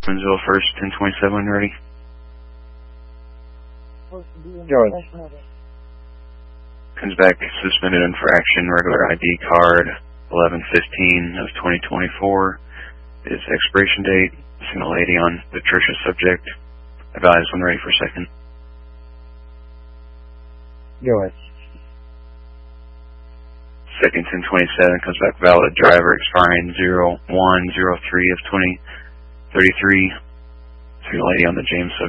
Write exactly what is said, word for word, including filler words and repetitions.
Winsville first, ten twenty-seven when ready. George. Comes back suspended infraction, regular I D card, eleven fifteen of twenty twenty-four is expiration date. Signal lady on Patricia subject. Advise when ready for second. George. Second ten twenty-seven comes back valid driver expiring zero one zero three of twenty thirty-three. Signal lady on the James subject.